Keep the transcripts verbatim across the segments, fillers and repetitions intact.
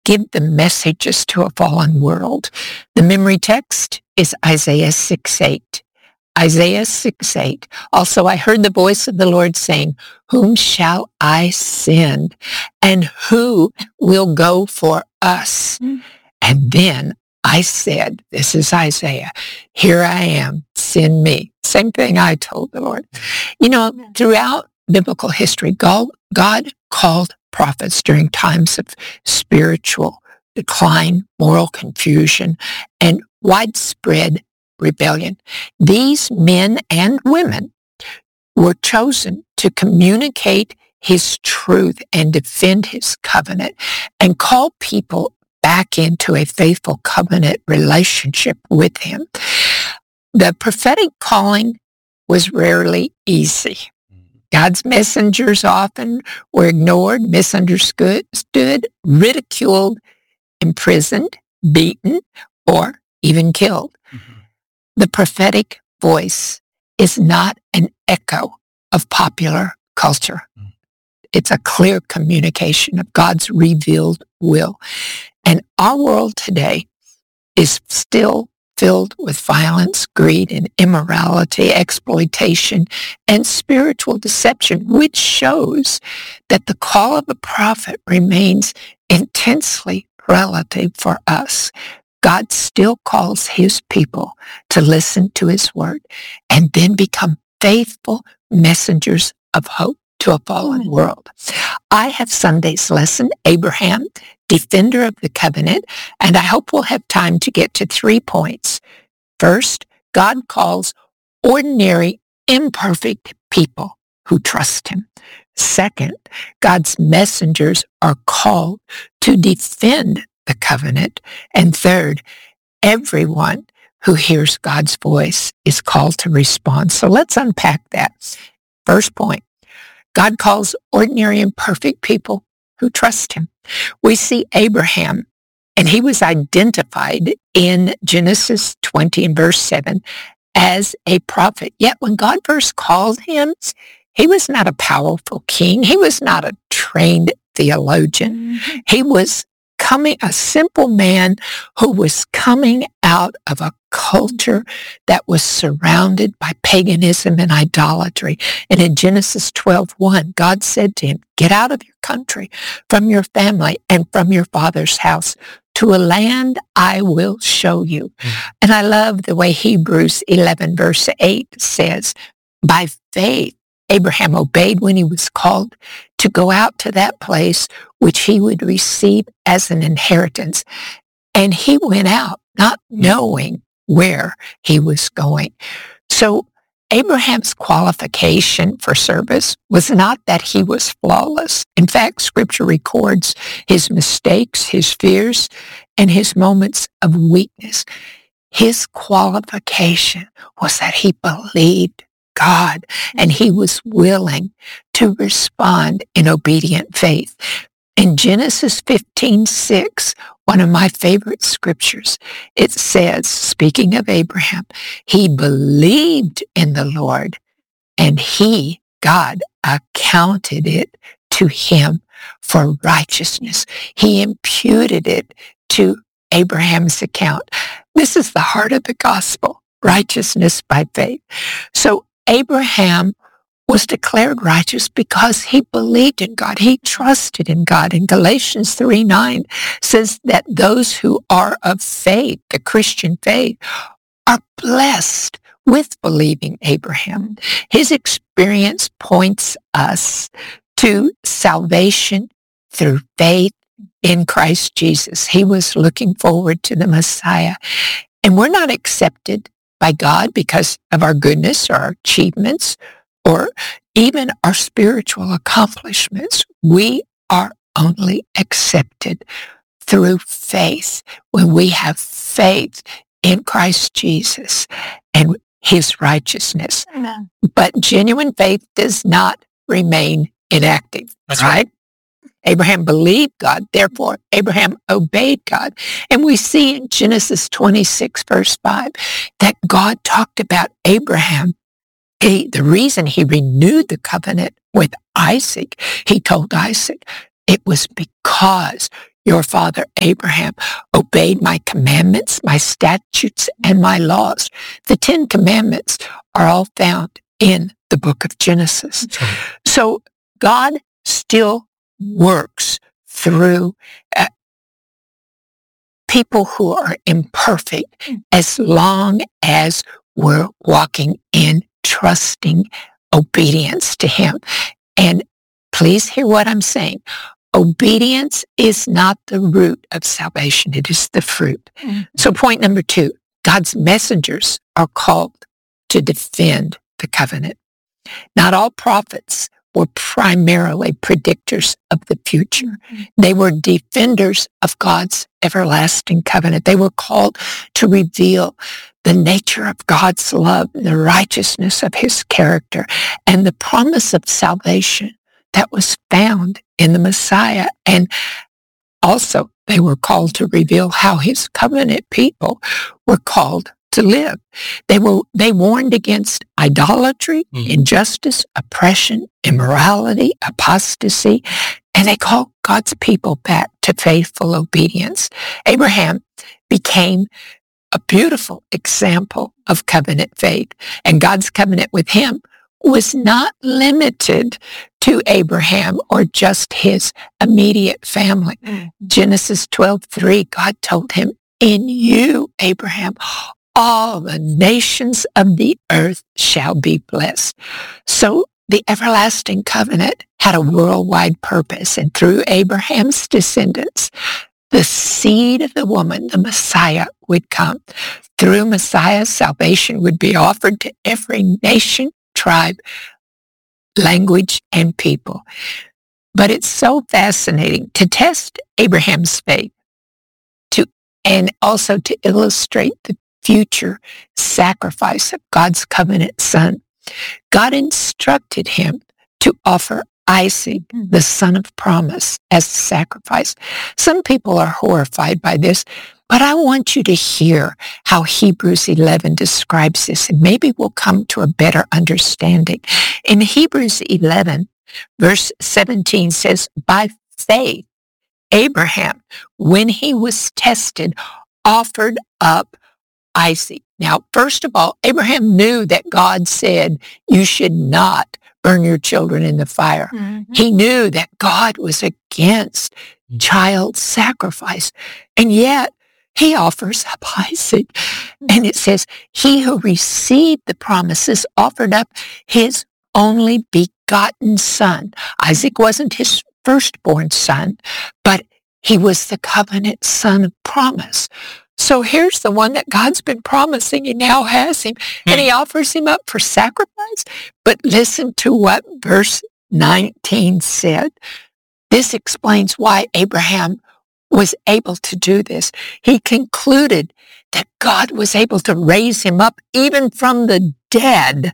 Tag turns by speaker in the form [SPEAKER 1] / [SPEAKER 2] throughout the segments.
[SPEAKER 1] give the messages to a fallen world. The memory text is Isaiah six eight. Isaiah six eight. Also, I heard the voice of the Lord saying, whom shall I send? And who will go for us? Mm. And then I said, this is Isaiah, here I am, send me. Same thing I told the Lord. You know, throughout biblical history, God, God called prophets during times of spiritual decline, moral confusion, and widespread rebellion. These men and women were chosen to communicate his truth and defend his covenant and call people back into a faithful covenant relationship with him. The prophetic calling was rarely easy. God's messengers often were ignored, misunderstood, ridiculed, imprisoned, beaten, or even killed. Mm-hmm. The prophetic voice is not an echo of popular culture. Mm-hmm. It's a clear communication of God's revealed will. And our world today is still filled with violence, greed, and immorality, exploitation, and spiritual deception, which shows that the call of a prophet remains intensely relative for us. God still calls his people to listen to his word and then become faithful messengers of hope to a fallen world. I have Sunday's lesson, Abraham, defender of the covenant, and I hope we'll have time to get to three points. First, God calls ordinary, imperfect people who trust him. Second, God's messengers are called to defend the covenant. And third, everyone who hears God's voice is called to respond. So let's unpack that. First point, God calls ordinary, imperfect people who trust him. We see Abraham, and he was identified in Genesis twenty and verse seven as a prophet. Yet when God first called him, he was not a powerful king. He was not a trained theologian. Mm-hmm. He was coming, a simple man who was coming out of a culture that was surrounded by paganism and idolatry. And in Genesis twelve one, God said to him, get out of your country, from your family, and from your father's house to a land I will show you. Mm-hmm. And I love the way Hebrews eleven verse eight says, by faith, Abraham obeyed when he was called to go out to that place which he would receive as an inheritance. And he went out not knowing where he was going. So Abraham's qualification for service was not that he was flawless. In fact, Scripture records his mistakes, his fears, and his moments of weakness. His qualification was that he believed God, and he was willing to respond in obedient faith. In Genesis fifteen six, one of my favorite scriptures, it says, speaking of Abraham, he believed in the Lord, and he, God, accounted it to him for righteousness. He imputed it to Abraham's account. This is the heart of the gospel, righteousness by faith. So Abraham was declared righteous because he believed in God. He trusted in God. And Galatians three nine says that those who are of faith, the Christian faith, are blessed with believing Abraham. His experience points us to salvation through faith in Christ Jesus. He was looking forward to the Messiah. And we're not accepted by God because of our goodness or our achievements or even our spiritual accomplishments. We are only accepted through faith when we have faith in Christ Jesus and his righteousness. Amen. But genuine faith does not remain inactive. That's right. right. Abraham believed God, therefore Abraham obeyed God. And we see in Genesis twenty-six, verse five, that God talked about Abraham. He, the reason he renewed the covenant with Isaac, he told Isaac, it was because your father Abraham obeyed my commandments, my statutes, and my laws. The Ten Commandments are all found in the book of Genesis.
[SPEAKER 2] Right.
[SPEAKER 1] So God still works through uh, people who are imperfect as long as we're walking in trusting obedience to him. And please hear what I'm saying. Obedience is not the root of salvation. It is the fruit. Mm-hmm. So point number two, God's messengers are called to defend the covenant. Not all prophets were primarily predictors of the future. Mm-hmm. They were defenders of God's everlasting covenant. They were called to reveal the nature of God's love, the righteousness of his character, and the promise of salvation that was found in the Messiah. And also, they were called to reveal how his covenant people were called to live. They were they warned against idolatry, mm. injustice, oppression, immorality, apostasy, and they called God's people back to faithful obedience. Abraham became a beautiful example of covenant faith, and God's covenant with him was not limited to Abraham or just his immediate family. Mm. Genesis twelve three, God told him, "In you, Abraham, all the nations of the earth shall be blessed." So the everlasting covenant had a worldwide purpose, and through Abraham's descendants, the seed of the woman, the Messiah, would come. Through Messiah, salvation would be offered to every nation, tribe, language, and people. But it's so fascinating to test Abraham's faith to, and also to illustrate the future sacrifice of God's covenant son. God instructed him to offer Isaac, the son of promise, as a sacrifice. Some people are horrified by this, but I want you to hear how Hebrews eleven describes this, and maybe we'll come to a better understanding. In Hebrews eleven, verse seventeen says, "By faith, Abraham, when he was tested, offered up Isaac." Now, first of all, Abraham knew that God said, "You should not burn your children in the fire." Mm-hmm. He knew that God was against mm-hmm. child sacrifice. And yet, he offers up Isaac. Mm-hmm. And it says, "He who received the promises offered up his only begotten son." Isaac wasn't his firstborn son, but he was the covenant son of promise. So here's the one that God's been promising. He now has him, and he offers him up for sacrifice. But listen to what verse nineteen said. This explains why Abraham was able to do this. He concluded that God was able to raise him up even from the dead.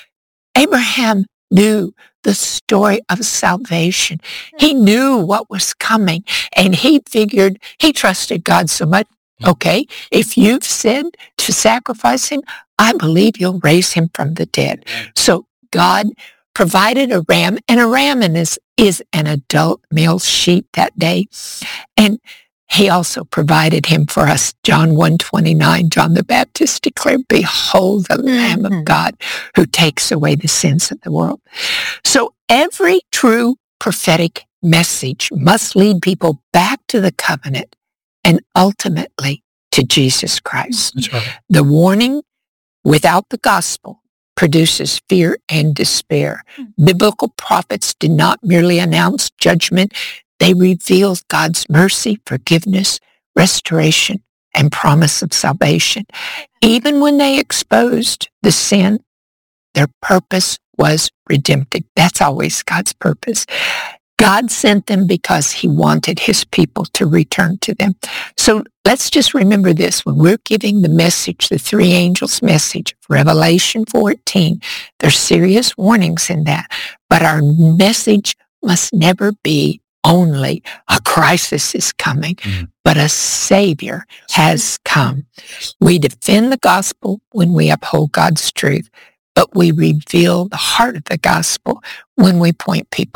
[SPEAKER 1] Abraham knew the story of salvation. He knew what was coming, and he figured, he trusted God so much. Okay, if you've said to sacrifice him, I believe you'll raise him from the dead. So God provided a ram, and a ram is, is an adult male sheep that day. And he also provided him for us. John one twenty-nine, John the Baptist declared, "Behold the Lamb mm-hmm. of God who takes away the sins of the world." So every true prophetic message must lead people back to the covenant and ultimately to Jesus Christ.
[SPEAKER 2] That's right.
[SPEAKER 1] The warning without the gospel produces fear and despair. Mm-hmm. Biblical prophets did not merely announce judgment. They revealed God's mercy, forgiveness, restoration, and promise of salvation. Even when they exposed the sin, their purpose was redemptive. That's always God's purpose. God sent them because he wanted his people to return to them. So let's just remember this. When we're giving the message, the three angels' message, Revelation fourteen, there's serious warnings in that. But our message must never be only a crisis is coming, mm. but a Savior has come. We defend the gospel when we uphold God's truth, but we reveal the heart of the gospel when we point people to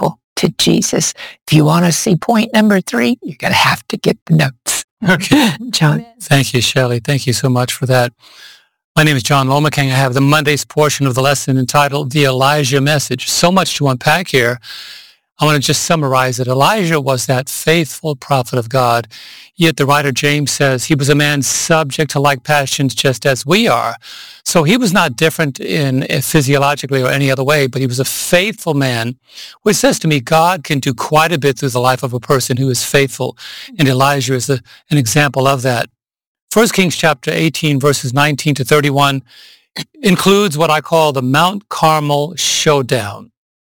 [SPEAKER 1] to Jesus. If you want to see point number three, you're going to have to get the notes.
[SPEAKER 2] Okay.
[SPEAKER 1] John.
[SPEAKER 2] Thank you, Shelley. Thank you so much for that. My name is John Lomaking. I have the Monday's portion of the lesson entitled The Elijah Message. So much to unpack here. I want to just summarize it. Elijah was that faithful prophet of God. Yet the writer James says he was a man subject to like passions just as we are. So he was not different in physiologically or any other way, but he was a faithful man, which says to me God can do quite a bit through the life of a person who is faithful. And Elijah is a, an example of that. First Kings chapter eighteen, verses nineteen to thirty-one includes what I call the Mount Carmel showdown.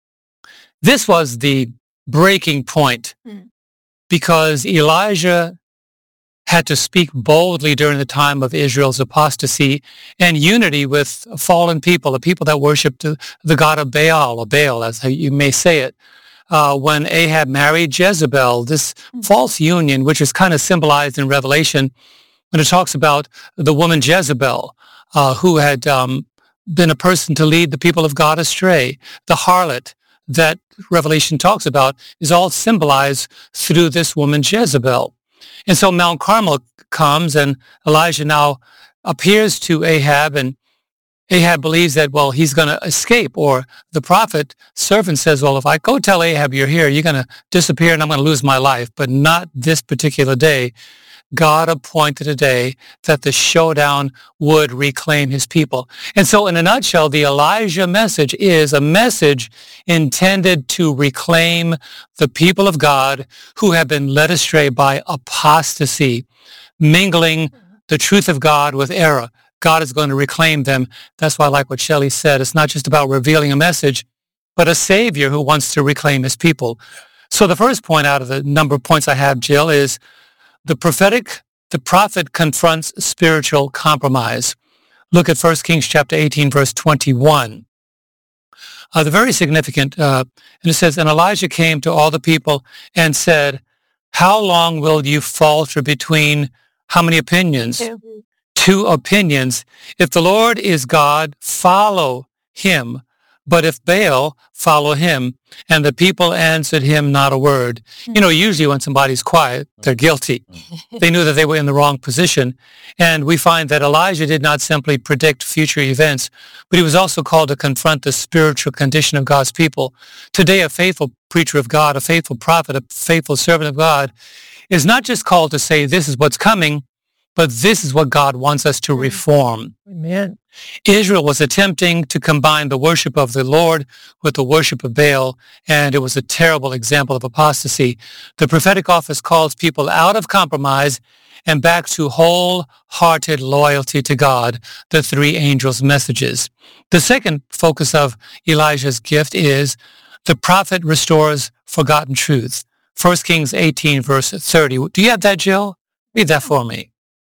[SPEAKER 2] This was the breaking point because Elijah had to speak boldly during the time of Israel's apostasy and unity with fallen people, the people that worshipped the god of Baal, or Baal, as you may say it. Uh, when Ahab married Jezebel, this false union, which is kind of symbolized in Revelation, when it talks about the woman Jezebel, uh, who had um, been a person to lead the people of God astray, the harlot that Revelation talks about is all symbolized through this woman Jezebel. And so Mount Carmel comes, and Elijah now appears to Ahab, and Ahab believes that, well, he's going to escape. Or the prophet servant says, well, if I go tell Ahab you're here, you're going to disappear and I'm going to lose my life. But not this particular day. God appointed a day that the showdown would reclaim his people. And so in a nutshell, the Elijah message is a message intended to reclaim the people of God who have been led astray by apostasy, mingling the truth of God with error. God is going to reclaim them. That's why I like what Shelley said. It's not just about revealing a message, but a Savior who wants to reclaim his people. So the first point out of the number of points I have, Jill, is the prophetic, the prophet confronts spiritual compromise. Look at First Kings chapter eighteen, verse twenty-one. Uh, the very significant, uh, and it says, and Elijah came to all the people and said, how long will you falter between how many opinions? Two. Two opinions. If the Lord is God, follow him. But if Baal, follow him. And the people answered him not a word. You know, usually when somebody's quiet, they're guilty. They knew that they were in the wrong position. And we find that Elijah did not simply predict future events, but he was also called to confront the spiritual condition of God's people. Today, a faithful preacher of God, a faithful prophet, a faithful servant of God is not just called to say this is what's coming, but this is what God wants us to reform.
[SPEAKER 1] Amen.
[SPEAKER 2] Israel was attempting to combine the worship of the Lord with the worship of Baal, and it was a terrible example of apostasy. The prophetic office calls people out of compromise and back to wholehearted loyalty to God, the three angels' messages. The second focus of Elijah's gift is the prophet restores forgotten truth. First Kings eighteen, verse thirty. Do you have that, Jill? Read that for me.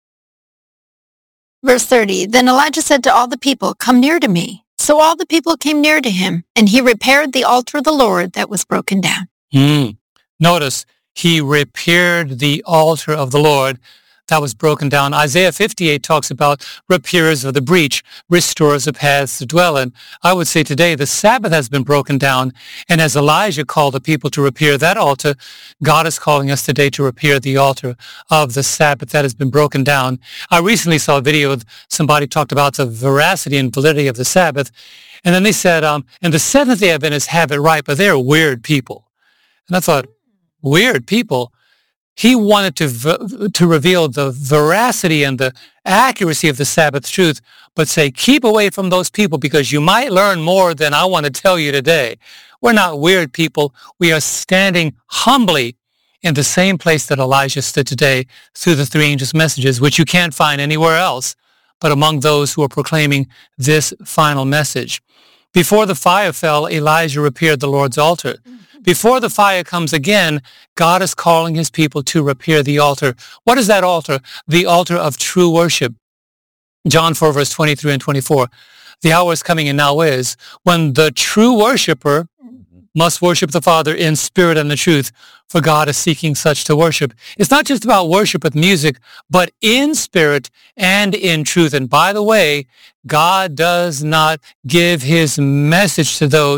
[SPEAKER 3] Verse thirty, then Elijah said to all the people, come near to me. So all the people came near to him, and he repaired the altar of the Lord that was broken down.
[SPEAKER 2] Mm. Notice, he repaired the altar of the Lord that was broken down. Isaiah fifty-eight talks about repairers of the breach, restorers of paths to dwell in. I would say today the Sabbath has been broken down, and as Elijah called the people to repair that altar, God is calling us today to repair the altar of the Sabbath that has been broken down. I recently saw a video of somebody talked about the veracity and validity of the Sabbath, and then they said, um, and the Seventh-day Adventists have it right, but they're weird people. And I thought, weird people? He wanted to v- to reveal the veracity and the accuracy of the Sabbath truth, but say, keep away from those people because you might learn more than I want to tell you today. We're not weird people. We are standing humbly in the same place that Elijah stood today through the three angels' messages, which you can't find anywhere else but among those who are proclaiming this final message. Before the fire fell, Elijah repaired the Lord's altar. Before the fire comes again, God is calling his people to repair the altar. What is that altar? The altar of true worship. John four, verse twenty-three and twenty-four. The hour is coming and now is when the true worshiper must worship the Father in spirit and the truth, for God is seeking such to worship. It's not just about worship with music, but in spirit and in truth. And by the way, God does not give his message to those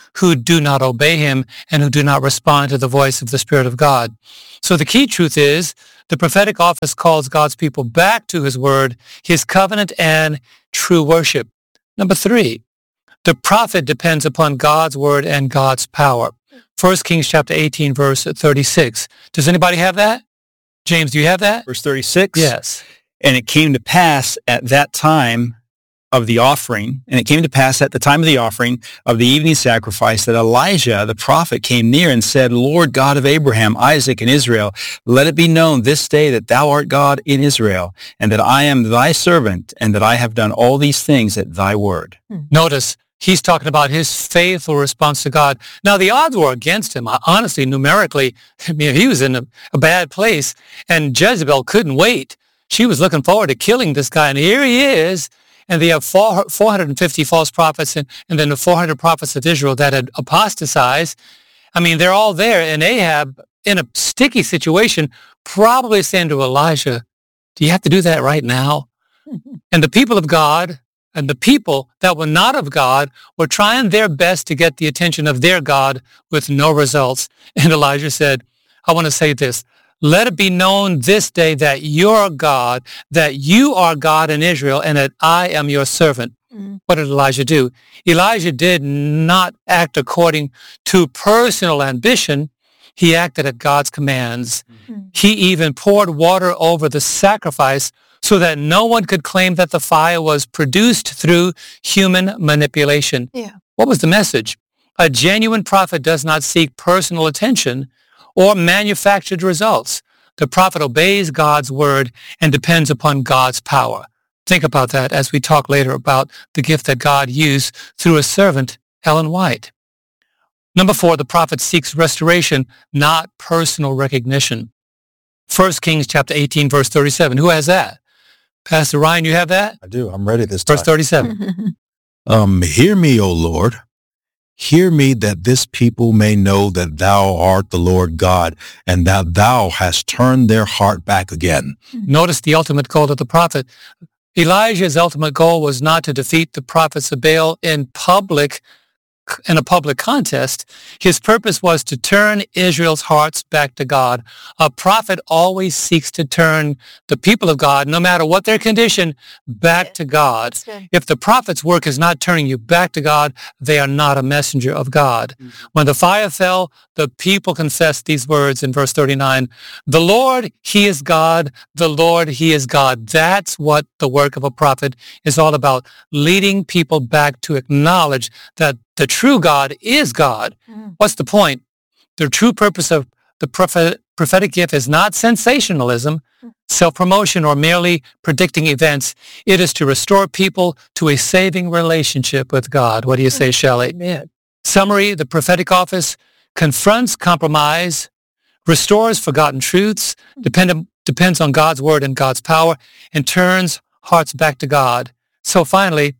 [SPEAKER 2] who do not obey him and who do not respond to the voice of the Spirit of God. So the key truth is the prophetic office calls God's people back to his word, his covenant, and true worship. Number three, the prophet depends upon God's word and God's power. First Kings chapter eighteen, verse thirty-six. Does anybody have that? James, do you have that?
[SPEAKER 4] Verse thirty-six?
[SPEAKER 2] Yes.
[SPEAKER 4] And it came to pass at that time of the offering, and it came to pass at the time of the offering of the evening sacrifice that Elijah the prophet came near and said, Lord God of Abraham, Isaac, and Israel, let it be known this day that thou art God in Israel, and that I am thy servant, and that I have done all these things at thy word.
[SPEAKER 2] Notice, he's talking about his faithful response to God. Now, the odds were against him. Honestly, numerically, I mean, he was in a, a bad place, and Jezebel couldn't wait. She was looking forward to killing this guy, and here he is. And they have four, four hundred fifty false prophets and, and then the four hundred prophets of Israel that had apostatized. I mean, they're all there. And Ahab, in a sticky situation, probably saying to Elijah, do you have to do that right now? And the people of God and the people that were not of God were trying their best to get the attention of their God with no results. And Elijah said, I want to say this. Let it be known this day that you're God, that you are God in Israel, and that I am your servant. Mm. What did Elijah do? Elijah did not act according to personal ambition. He acted at God's commands. Mm. He even poured water over the sacrifice so that no one could claim that the fire was produced through human manipulation.
[SPEAKER 3] Yeah.
[SPEAKER 2] What was the message? A genuine prophet does not seek personal attention or manufactured results. The prophet obeys God's word and depends upon God's power. Think about that as we talk later about the gift that God used through a servant, Ellen White. Number four, the prophet seeks restoration, not personal recognition. First Kings chapter eighteen, verse thirty-seven. Who has that? Pastor Ryan, you have that?
[SPEAKER 5] I do. I'm ready this time.
[SPEAKER 2] Verse thirty-seven.
[SPEAKER 5] um, hear me, O Lord. Hear me, that this people may know that thou art the Lord God, and that thou hast turned their heart back again.
[SPEAKER 2] Notice the ultimate goal of the prophet. Elijah's ultimate goal was not to defeat the prophets of Baal in public, in a public contest. His purpose was to turn Israel's hearts back to God. A prophet always seeks to turn the people of God, no matter what their condition, back to God. If the prophet's work is not turning you back to God, they are not a messenger of God. Mm-hmm. When the fire fell, the people confessed these words in verse thirty-nine. The Lord, he is God. The Lord, he is God. That's what the work of a prophet is all about, leading people back to acknowledge that the true God is God. Mm. What's the point? The true purpose of the prophet, prophetic gift is not sensationalism, mm. self-promotion, or merely predicting events. It is to restore people to a saving relationship with God. What do you say, Shelley?
[SPEAKER 1] Amen.
[SPEAKER 2] Summary, the prophetic office confronts compromise, restores forgotten truths, mm. depend, depends on God's word and God's power, and turns hearts back to God. So finally,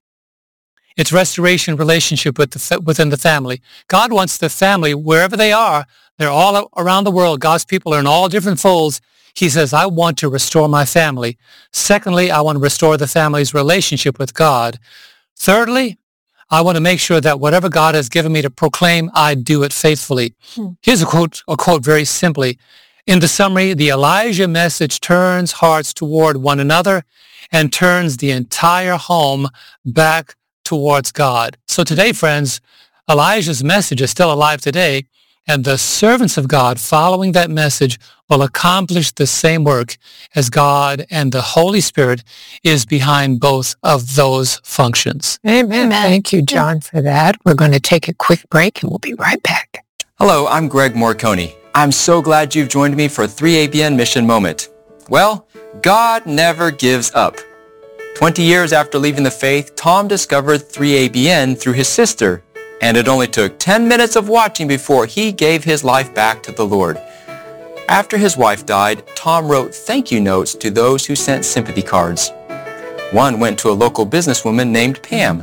[SPEAKER 2] it's restoration relationship with the, within the family. God wants the family, wherever they are, they're all around the world. God's people are in all different folds. He says, I want to restore my family. Secondly, I want to restore the family's relationship with God. Thirdly, I want to make sure that whatever God has given me to proclaim, I do it faithfully. Hmm. Here's a quote, a quote very simply. In the summary, the Elijah message turns hearts toward one another and turns the entire home back towards God. So today, friends, Elijah's message is still alive today, and the servants of God following that message will accomplish the same work as God, and the Holy Spirit is behind both of those functions.
[SPEAKER 1] Amen. Amen. Thank you, John, for that. We're going to take a quick break, and we'll be right back.
[SPEAKER 6] Hello, I'm Greg Morcone. I'm so glad you've joined me for three A B N Mission Moment. Well, God never gives up. Twenty years after leaving the faith, Tom discovered three A B N through his sister, and it only took ten minutes of watching before he gave his life back to the Lord. After his wife died, Tom wrote thank you notes to those who sent sympathy cards. One went to a local businesswoman named Pam.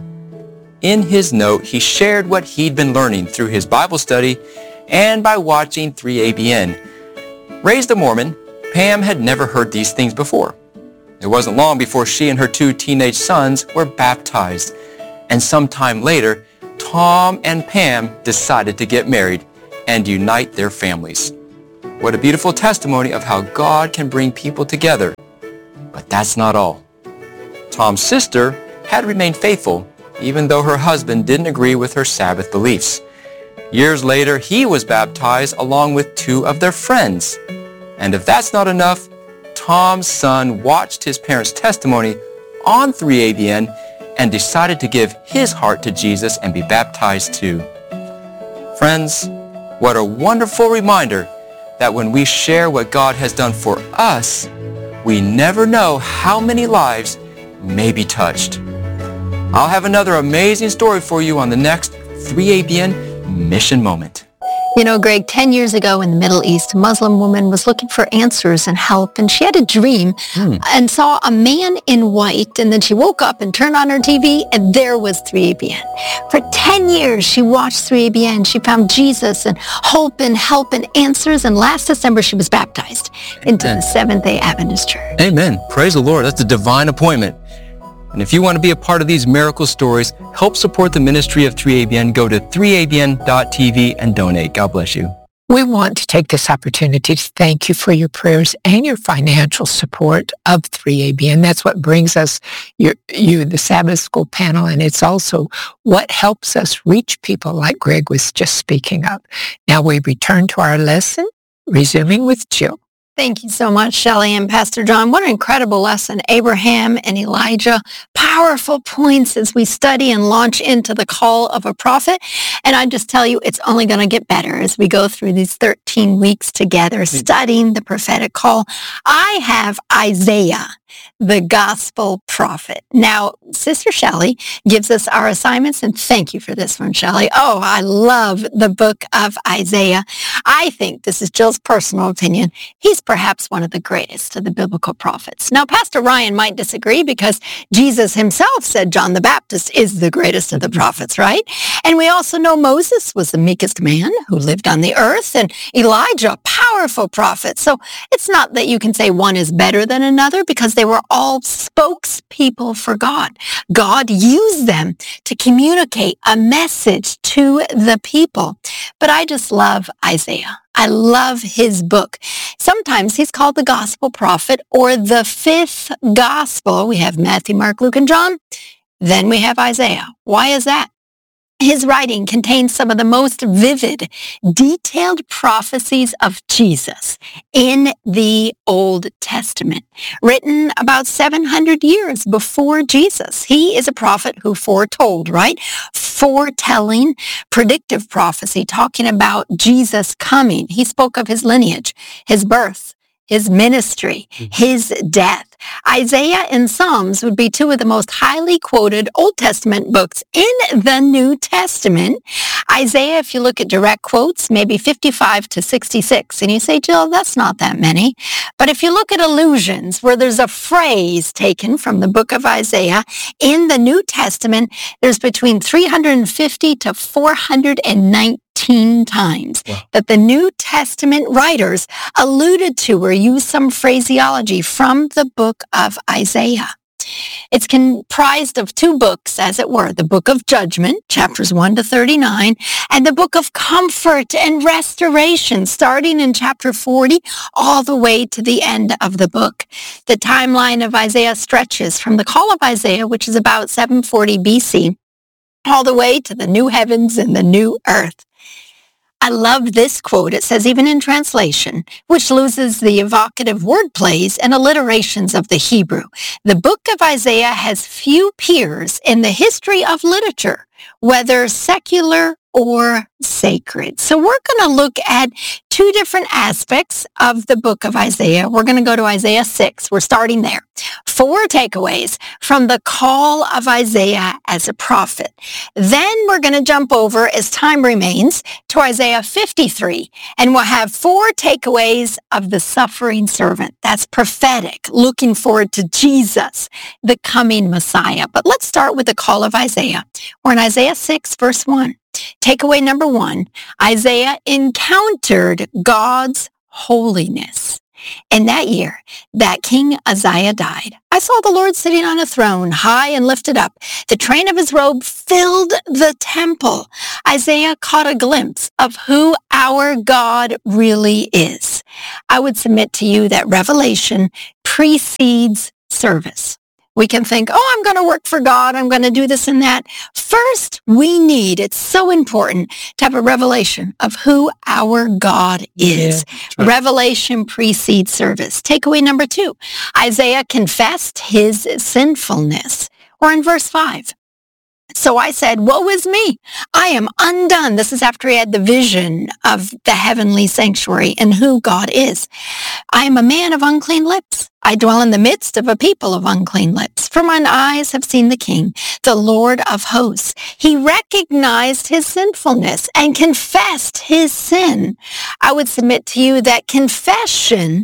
[SPEAKER 6] In his note, he shared what he'd been learning through his Bible study and by watching three A B N. Raised a Mormon, Pam had never heard these things before. It wasn't long before she and her two teenage sons were baptized. And sometime later, Tom and Pam decided to get married and unite their families. What a beautiful testimony of how God can bring people together. But that's not all. Tom's sister had remained faithful, even though her husband didn't agree with her Sabbath beliefs. Years later, he was baptized along with two of their friends. And if that's not enough, Tom's son watched his parents' testimony on three A B N and decided to give his heart to Jesus and be baptized too. Friends, what a wonderful reminder that when we share what God has done for us, we never know how many lives may be touched. I'll have another amazing story for you on the next three A B N Mission Moment.
[SPEAKER 3] You know, Greg, ten years ago in the Middle East, a Muslim woman was looking for answers and help, and she had a dream hmm. and saw a man in white, and then she woke up and turned on her T V, and there was three A B N. For ten years, she watched three A B N. She found Jesus and hope and help and answers, and last December, she was baptized into Amen. The Seventh-day Adventist Church.
[SPEAKER 6] Amen. Praise the Lord. That's a divine appointment. And if you want to be a part of these miracle stories, help support the ministry of three A B N, go to three A B N dot T V and donate. God bless you.
[SPEAKER 1] We want to take this opportunity to thank you for your prayers and your financial support of three A B N. That's what brings us, your, you, the Sabbath School panel, and it's also what helps us reach people like Greg was just speaking of. Now we return to our lesson, resuming with Jill.
[SPEAKER 3] Thank you so much, Shelley and Pastor John. What an incredible lesson. Abraham and Elijah, powerful points as we study and launch into the call of a prophet. And I just tell you, it's only going to get better as we go through these thirteen weeks together, studying the prophetic call. I have Isaiah, the gospel prophet. Now, Sister Shelley gives us our assignments, and thank you for this one, Shelley. Oh, I love the book of Isaiah. I think, this is Jill's personal opinion, he's perhaps one of the greatest of the biblical prophets. Now, Pastor Ryan might disagree because Jesus himself said John the Baptist is the greatest of the prophets, right? And we also know Moses was the meekest man who lived on the earth, and Elijah, powerful prophet. So it's not that you can say one is better than another, because they were all spokespeople for God. God used them to communicate a message to the people. But I just love Isaiah. I love his book. Sometimes he's called the gospel prophet or the fifth gospel. We have Matthew, Mark, Luke, and John. Then we have Isaiah. Why is that? His writing contains some of the most vivid, detailed prophecies of Jesus in the Old Testament, written about seven hundred years before Jesus. He is a prophet who foretold, right? Foretelling, predictive prophecy, talking about Jesus coming. He spoke of his lineage, his birth, his ministry, his death. Isaiah and Psalms would be two of the most highly quoted Old Testament books in the New Testament. Isaiah, if you look at direct quotes, maybe fifty-five to sixty-six. And you say, Jill, that's not that many. But if you look at allusions, where there's a phrase taken from the book of Isaiah in the New Testament, there's between three hundred fifty to four hundred nineteen times wow. that the New Testament writers alluded to or used some phraseology from the book of Isaiah. It's comprised of two books, as it were, the book of judgment, chapters one to thirty-nine, and the book of comfort and restoration, starting in chapter forty, all the way to the end of the book. The timeline of Isaiah stretches from the call of Isaiah, which is about seven forty B C, all the way to the new heavens and the new earth. I love this quote. It says, even in translation, which loses the evocative word plays and alliterations of the Hebrew, the book of Isaiah has few peers in the history of literature, whether secular or sacred. So we're going to look at two different aspects of the book of Isaiah. We're going to go to Isaiah six. We're starting there. Four takeaways from the call of Isaiah as a prophet. Then we're going to jump over, as time remains, to Isaiah fifty-three, and we'll have four takeaways of the suffering servant. That's prophetic, looking forward to Jesus, the coming Messiah. But let's start with the call of Isaiah. We're in Isaiah six, verse one. Takeaway number one, Isaiah encountered God's holiness. In that year that King Uzziah died, I saw the Lord sitting on a throne, high and lifted up. The train of his robe filled the temple. Isaiah caught a glimpse of who our God really is. I would submit to you that revelation precedes service. We can think, oh, I'm going to work for God. I'm going to do this and that. First, we need, it's so important to have a revelation of who our God is. Yeah, right. Revelation precedes service. Takeaway number two, Isaiah confessed his sinfulness. Or in verse five, so I said, woe is me. I am undone. This is after he had the vision of the heavenly sanctuary and who God is. I am a man of unclean lips. I dwell in the midst of a people of unclean lips. For mine eyes have seen the King, the Lord of hosts. He recognized his sinfulness and confessed his sin. I would submit to you that confession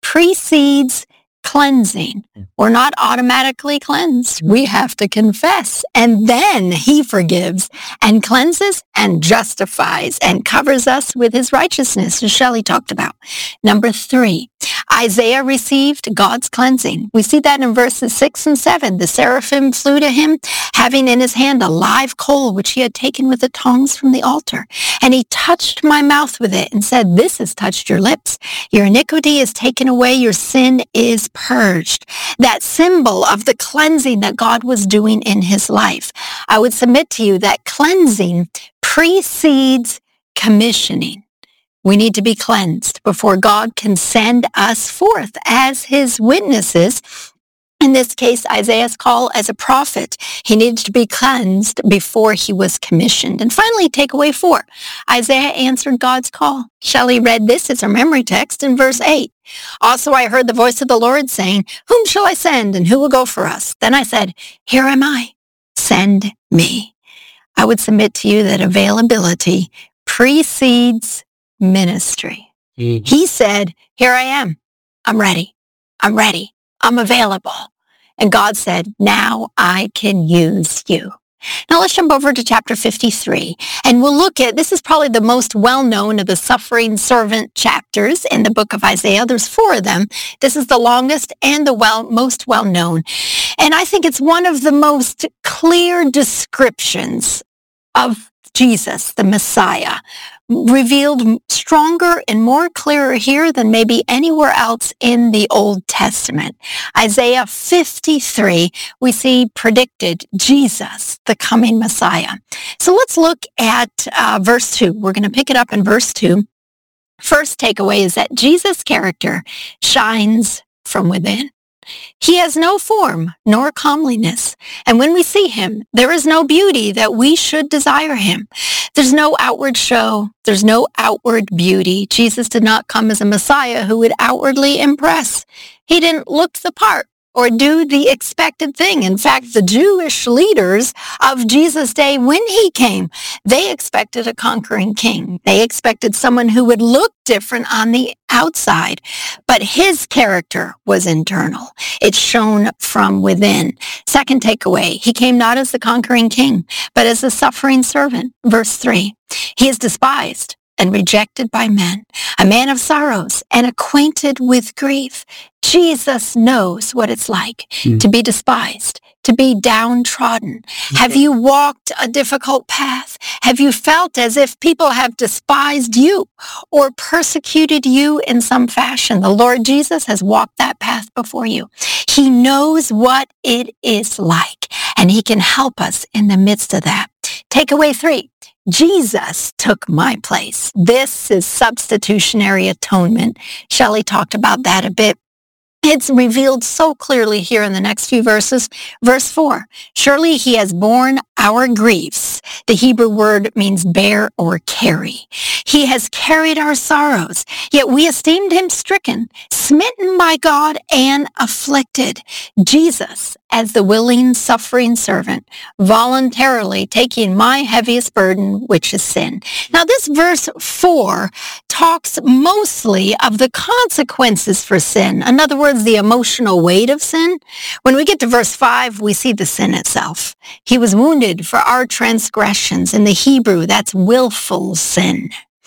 [SPEAKER 3] precedes cleansing. We're not automatically cleansed. We have to confess. And then he forgives and cleanses and justifies and covers us with his righteousness, as Shelley talked about. Number three, Isaiah received God's cleansing. We see that in verses six and seven. The seraphim flew to him, having in his hand a live coal, which he had taken with the tongs from the altar. And he touched my mouth with it and said, this has touched your lips. Your iniquity is taken away. Your sin is purged. That symbol of the cleansing that God was doing in his life. I would submit to you that cleansing precedes commissioning. We need to be cleansed before God can send us forth as his witnesses. In this case, Isaiah's call as a prophet, he needed to be cleansed before he was commissioned. And finally, takeaway four, Isaiah answered God's call. Shelley read this as our memory text in verse eight. Also, I heard the voice of the Lord saying, whom shall I send and who will go for us? Then I said, here am I, send me. I would submit to you that availability precedes ministry. Mm-hmm. He said, here I am. I'm ready. I'm ready. I'm available. And God said, now I can use you. Now let's jump over to chapter fifty-three, and we'll look at, this is probably the most well-known of the suffering servant chapters in the book of Isaiah. There's four of them. This is the longest and the well, most well-known. And I think it's one of the most clear descriptions of Jesus, the Messiah, revealed stronger and more clearer here than maybe anywhere else in the Old Testament. Isaiah fifty-three, we see predicted Jesus, the coming Messiah. So let's look at uh, verse two. We're going to pick it up in verse two. First takeaway is that Jesus' character shines from within. He has no form nor comeliness, and when we see him, there is no beauty that we should desire him. There's no outward show. There's no outward beauty. Jesus did not come as a Messiah who would outwardly impress. He didn't look the part or do the expected thing. In fact, the Jewish leaders of Jesus' day, when he came, they expected a conquering king. They expected someone who would look different on the outside, but his character was internal. It shone from within. Second takeaway, he came not as the conquering king, but as a suffering servant. Verse three, he is despised and rejected by men, a man of sorrows and acquainted with grief. Jesus knows what it's like mm. to be despised, to be downtrodden. Okay. Have you walked a difficult path? Have you felt as if people have despised you or persecuted you in some fashion? The Lord Jesus has walked that path before you. He knows what it is like, and he can help us in the midst of that. Takeaway three. Jesus took my place. This is substitutionary atonement. Shelley talked about that a bit. It's revealed so clearly here in the next few verses. Verse four, surely he has borne our griefs. The Hebrew word means bear or carry. He has carried our sorrows, yet we esteemed him stricken, smitten by God, and afflicted. Jesus, as the willing, suffering servant, voluntarily taking my heaviest burden, which is sin. Now, this verse four talks mostly of the consequences for sin. In other words, the emotional weight of sin. When we get to verse five, we see the sin itself. He was wounded for our transgressions. In the Hebrew, that's willful sin.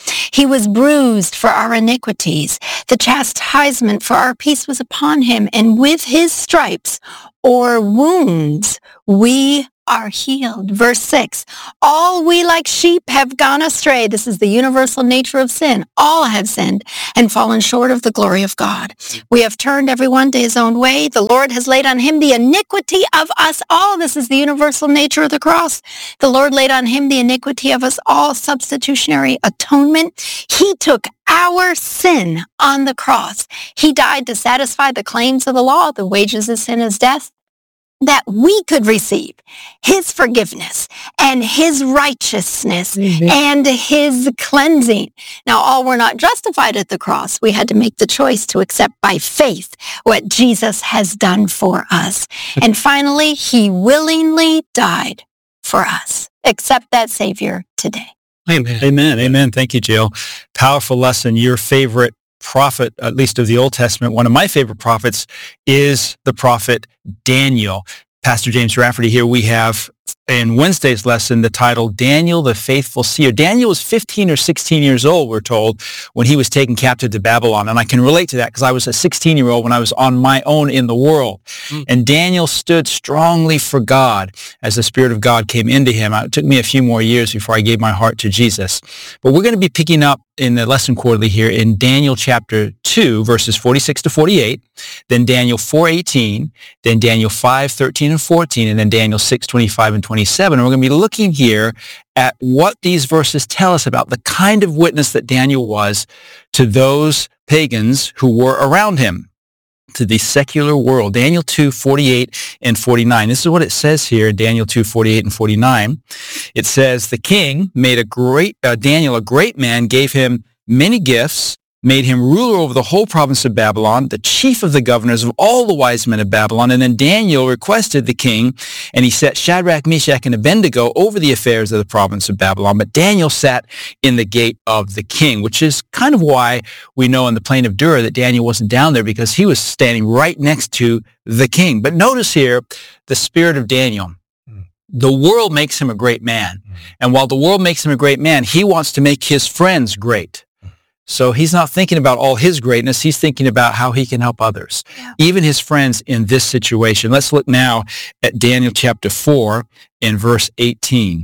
[SPEAKER 3] He was bruised for our iniquities. The chastisement for our peace was upon him, and with his stripes or wounds we are healed. Verse six, all we like sheep have gone astray. This is the universal nature of sin. All have sinned and fallen short of the glory of God. We have turned everyone to his own way. The Lord has laid on him the iniquity of us all. This is the universal nature of the cross. The Lord laid on him the iniquity of us all, substitutionary atonement. He took our sin on the cross. He died to satisfy the claims of the law. The wages of sin is death, that we could receive his forgiveness and his righteousness mm-hmm. and his cleansing. Now, all were not justified at the cross. We had to make the choice to accept by faith what Jesus has done for us. And finally, he willingly died for us. Accept that Savior today.
[SPEAKER 4] Amen. Amen. Amen. Thank you, Jill. Powerful lesson. Your favorite prophet, at least of the Old Testament, one of my favorite prophets is the prophet Daniel. Pastor James Rafferty here. We have in Wednesday's lesson the title, Daniel the Faithful Seer. Daniel was fifteen or sixteen years old, we're told, when he was taken captive to Babylon. And I can relate to that because I was a sixteen-year-old when I was on my own in the world. Mm. And Daniel stood strongly for God as the Spirit of God came into him. It took me a few more years before I gave my heart to Jesus. But we're going to be picking up in the lesson quarterly here in Daniel chapter two, verses forty-six to forty-eight, then Daniel four eighteen, then Daniel five thirteen and fourteen, and then Daniel six twenty-five and twenty-seven. And we're going to be looking here at what these verses tell us about the kind of witness that Daniel was to those pagans who were around him, to the secular world. Daniel two forty-eight and forty-nine. This is what it says here in Daniel two forty-eight and forty-nine. It says, the king made a great, uh, Daniel a great man, gave him many gifts, made him ruler over the whole province of Babylon, the chief of the governors of all the wise men of Babylon. And then Daniel requested the king, and he set Shadrach, Meshach, and Abednego over the affairs of the province of Babylon. But Daniel sat in the gate of the king, which is kind of why we know in the plain of Dura that Daniel wasn't down there, because he was standing right next to the king. But notice here, the spirit of Daniel. The world makes him a great man. And while the world makes him a great man, he wants to make his friends great. So he's not thinking about all his greatness. He's thinking about how he can help others, yeah. even his friends in this situation. Let's look now at Daniel chapter four in verse eighteen.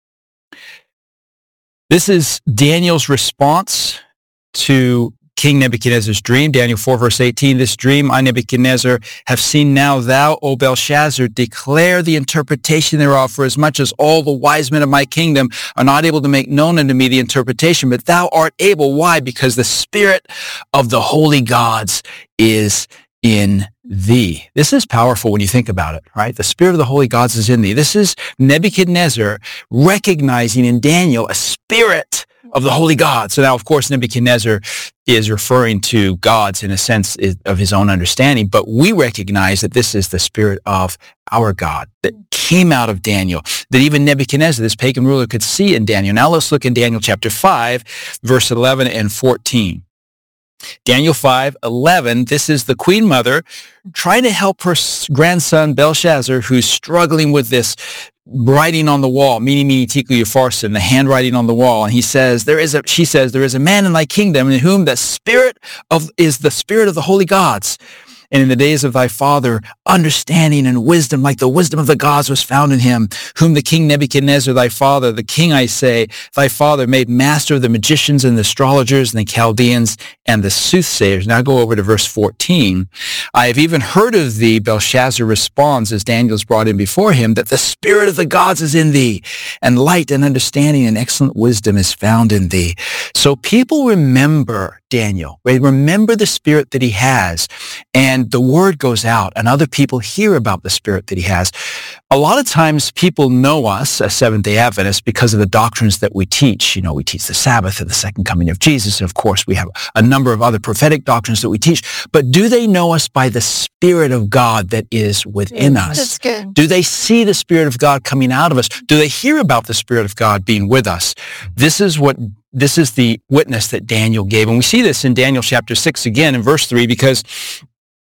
[SPEAKER 4] This is Daniel's response to King Nebuchadnezzar's dream. Daniel four, verse eighteen, this dream I, Nebuchadnezzar, have seen now. Thou, O Belshazzar, declare the interpretation thereof, for as much as all the wise men of my kingdom are not able to make known unto me the interpretation, but thou art able. Why? Because the spirit of the holy gods is in thee. This is powerful when you think about it, right? The spirit of the holy gods is in thee. This is Nebuchadnezzar recognizing in Daniel a spirit of the holy God. So now, of course, Nebuchadnezzar is referring to gods in a sense of his own understanding, but we recognize that this is the spirit of our God that came out of Daniel, that even Nebuchadnezzar, this pagan ruler, could see in Daniel. Now let's look in Daniel chapter five, verse eleven and fourteen. Daniel five eleven, this is the queen mother trying to help her grandson Belshazzar, who's struggling with this writing on the wall, mene, mene, tekel, upharsin, the handwriting on the wall. And he says, there is a, she says, there is a man in thy kingdom in whom the spirit of, is the spirit of the holy gods. And in the days of thy father, understanding and wisdom, like the wisdom of the gods, was found in him, whom the king Nebuchadnezzar, thy father, the king, I say, thy father, made master of the magicians and the astrologers and the Chaldeans and the soothsayers. Now go over to verse fourteen. I have even heard of thee, Belshazzar responds, as Daniel is brought in before him, that the spirit of the gods is in thee, and light and understanding and excellent wisdom is found in thee. So people remember Daniel. They remember the spirit that he has, and the word goes out, and other people hear about the spirit that he has. A lot of times people know us as Seventh-day Adventists because of the doctrines that we teach. You know, we teach the Sabbath and the second coming of Jesus, and of course we have a number of other prophetic doctrines that we teach. But do they know us by the Spirit of God that is within us?
[SPEAKER 3] That's good.
[SPEAKER 4] Do they see the Spirit of God coming out of us? Do they hear about the Spirit of God being with us? This is what This is the witness that Daniel gave. And we see this in Daniel chapter six again in verse three, because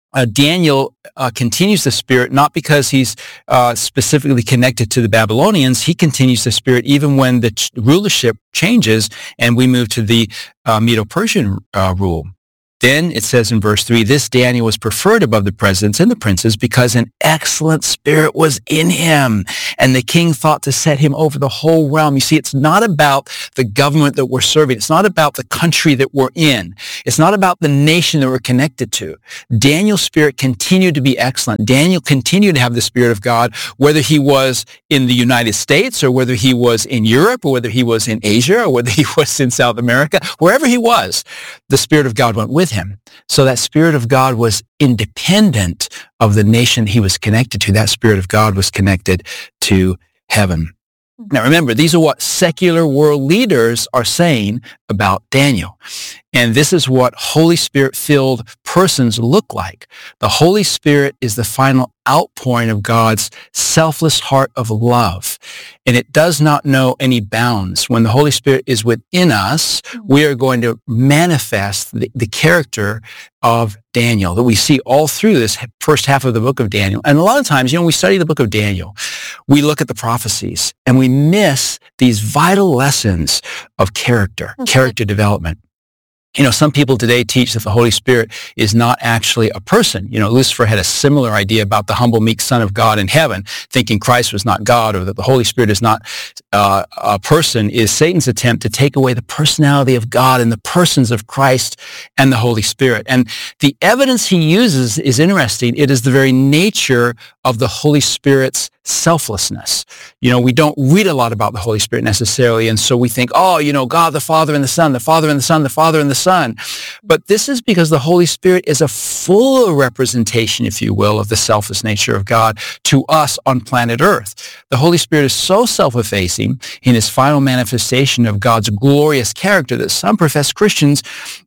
[SPEAKER 4] uh, Daniel uh, continues the Spirit, not because he's uh, specifically connected to the Babylonians. He continues the Spirit even when the ch- rulership changes and we move to the uh, Medo-Persian uh, rule. Then it says in verse three, this Daniel was preferred above the presidents and the princes because an excellent spirit was in him. And the king thought to set him over the whole realm. You see, it's not about the government that we're serving. It's not about the country that we're in. It's not about the nation that we're connected to. Daniel's spirit continued to be excellent. Daniel continued to have the Spirit of God, whether he was in the United States or whether he was in Europe or whether he was in Asia or whether he was in South America. Wherever he was, the Spirit of God went with him. So that Spirit of God was independent of the nation he was connected to. That Spirit of God was connected to heaven. Now remember, these are what secular world leaders are saying about Daniel. And this is what Holy Spirit-filled persons look like. The Holy Spirit is the final outpouring of God's selfless heart of love. And it does not know any bounds. When the Holy Spirit is within us, we are going to manifest the, the character of Daniel that we see all through this first half of the book of Daniel. And a lot of times, you know, we study the book of Daniel, we look at the prophecies, and we miss these vital lessons of character, okay. character development. You know, some people today teach that the Holy Spirit is not actually a person. You know, Lucifer had a similar idea about the humble, meek Son of God in heaven, thinking Christ was not God or that the Holy Spirit is not uh, a person, is Satan's attempt to take away the personality of God and the persons of Christ and the Holy Spirit. And the evidence he uses is interesting. It is the very nature of the Holy Spirit's selflessness. You know, we don't read a lot about the Holy Spirit necessarily, and so we think, oh, you know, God the Father and the Son, the Father and the Son, the Father and the Son. But this is because the Holy Spirit is a full representation, if you will, of the selfless nature of God to us on planet Earth. The Holy Spirit is so self-effacing in his final manifestation of God's glorious character that some professed Christians,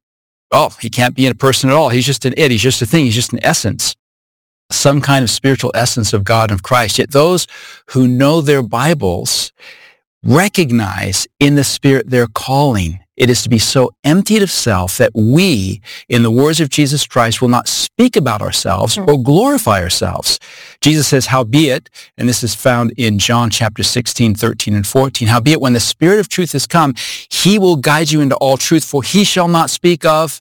[SPEAKER 4] oh, he can't be a person at all. He's just an it. He's just a thing. He's just an essence. Some kind of spiritual essence of God and of Christ. Yet those who know their Bibles recognize in the Spirit their calling. It is to be so emptied of self that we, in the words of Jesus Christ, will not speak about ourselves or glorify ourselves. Jesus says, howbeit, and this is found in John chapter sixteen, thirteen, and fourteen, howbeit when the Spirit of truth is come, he will guide you into all truth, for he shall not speak of